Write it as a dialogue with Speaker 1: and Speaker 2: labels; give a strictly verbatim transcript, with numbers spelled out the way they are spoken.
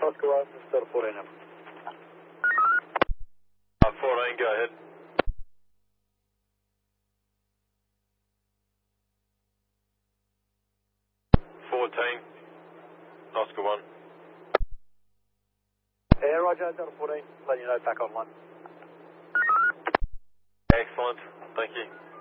Speaker 1: Oscar one, Delta fourteen up.
Speaker 2: Uh, fourteen, go ahead. fourteen, Oscar one.
Speaker 1: Yeah, roger, Delta fourteen, letting you know back online.
Speaker 2: Excellent, thank you.